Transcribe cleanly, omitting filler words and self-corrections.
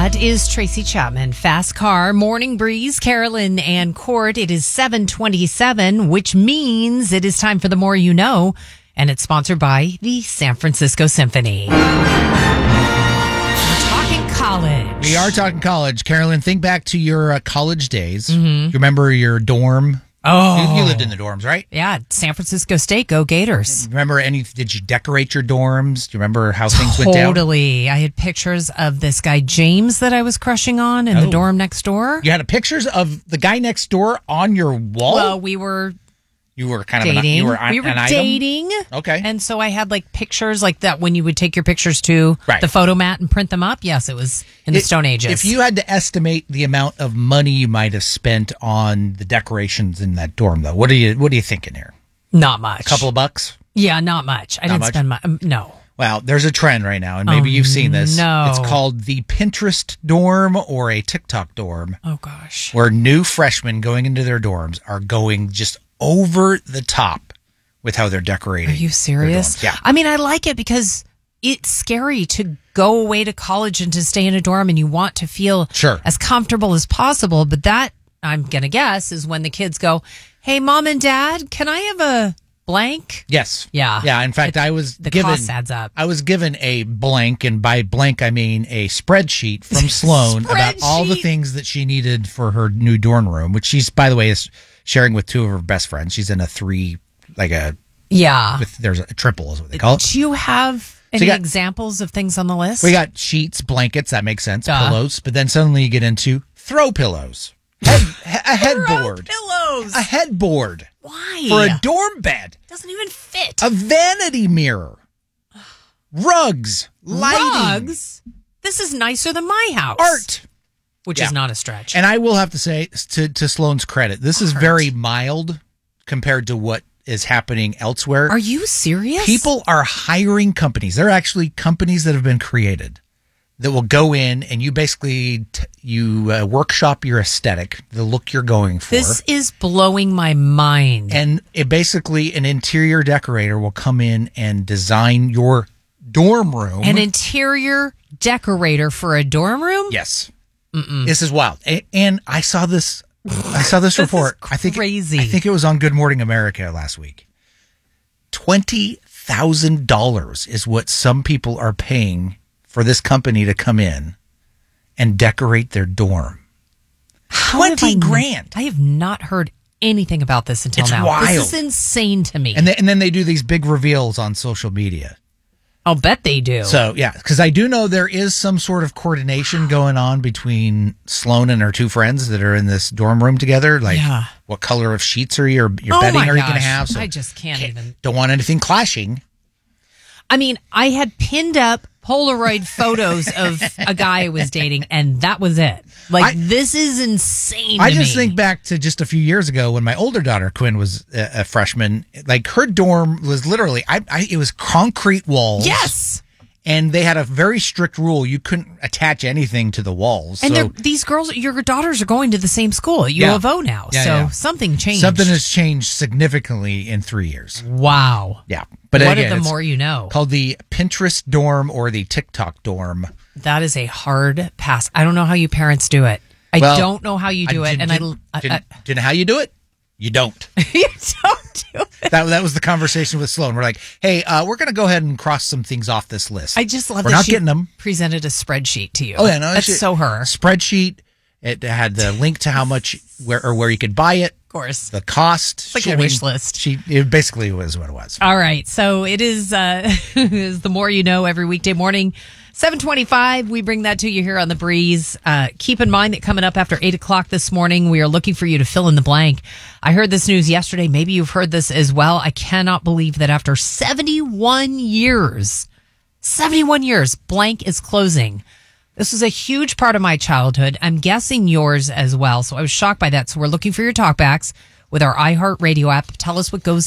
That is Tracy Chapman. Fast Car, Morning Breeze, Carolyn and Court. It is 7:27, which means it is time for The More You Know, and it's sponsored by the San Francisco Symphony. We're talking college. We are talking college. Carolyn, think back to your college days. You remember your dorm? Oh. You lived in the dorms, right? Yeah, San Francisco State, go Gators. Remember did you decorate your dorms? Do you remember how things went down? Totally. I had pictures of this guy, James, that I was crushing on in the dorm next door. You had pictures of the guy next door on your wall? Well, we were kind of dating. we were An dating. Okay. And so I had like pictures like that when you would take your pictures to Right. the photo mat and print them up. Yes, it was in the Stone Ages. If you had to estimate the amount of money you might have spent on the decorations in that dorm, though, what are you thinking here? Not much. A couple of bucks? Yeah, not much. I didn't spend much. No. Well, there's a trend right now, and maybe you've seen this. No. It's called the Pinterest dorm or a TikTok dorm. Oh, gosh. Where new freshmen going into their dorms are going just over the top with how they're decorating. Are you serious? Yeah. I mean, I like it because it's scary to go away to college and to stay in a dorm, and you want to feel as comfortable as possible. But that, I'm going to guess, is when the kids go, hey, Mom and Dad, can I have a blank? Yes. Yeah. Yeah. In fact, the cost adds up. I was given a blank, and by blank, I mean a spreadsheet from Sloan about all the things that she needed for her new dorm room, which she's, by the way, is sharing with two of her best friends. She's in a three, there's a triple is what they call it. Do you have any examples of things on the list? We got sheets, blankets, that makes sense, pillows, but then suddenly you get into throw pillows, a headboard. Pillows. A headboard. Why? For a dorm bed. Doesn't even fit. A vanity mirror. Rugs. Lighting. Rugs? This is nicer than my house. Art. Which is not a stretch. And I will have to say, to Sloan's credit, this is very mild compared to what is happening elsewhere. Are you serious? People are hiring companies. There are actually companies that have been created that will go in and you basically workshop your aesthetic, the look you're going for. This is blowing my mind. And basically an interior decorator will come in and design your dorm room. An interior decorator for a dorm room? Yes. This is wild. And I saw this report. I think crazy. I think it was on Good Morning America last week. $20,000 is what some people are paying for this company to come in and decorate their dorm. $20,000. I have not heard anything about this until now. Wild. This is insane to me. And then they do these big reveals on social media. I'll bet they do. So, yeah, because I do know there is some sort of coordination going on between Sloan and her two friends that are in this dorm room together. Like, what color of sheets are your bedding are you going to have? So I just can't even. Don't want anything clashing. I mean, I had pinned up Polaroid photos of a guy I was dating, and that was it. This is insane to me. I just think back to just a few years ago when my older daughter, Quinn, was a freshman. Like, her dorm was literally, it was concrete walls. Yes. And they had a very strict rule. You couldn't attach anything to the walls. And these girls, your daughters are going to the same school at U of O now. Something changed. Something has changed significantly in 3 years. Wow. Yeah. But what again, are the more you know? Called the Pinterest dorm or the TikTok dorm. That is a hard pass. I don't know how you parents do it. I don't know how you do it. Do you know how you do it? You don't. You don't do it. That was the conversation with Sloan. We're like, hey, we're going to go ahead and cross some things off this list. I just love we're that not she getting them. Presented a spreadsheet to you. Oh, yeah. No, that's so her. Spreadsheet. It had the link to how much, where you could buy it. Of course. The cost. It's like a wish list. It basically was what it was. All right. So it is, is The More You Know every weekday morning. 7:25, we bring that to you here on The Breeze. Keep in mind that coming up after 8 o'clock this morning, we are looking for you to fill in the blank. I heard this news yesterday. Maybe you've heard this as well. I cannot believe that after 71 years, blank is closing. This was a huge part of my childhood. I'm guessing yours as well. So I was shocked by that. So we're looking for your talkbacks with our iHeartRadio app. Tell us what goes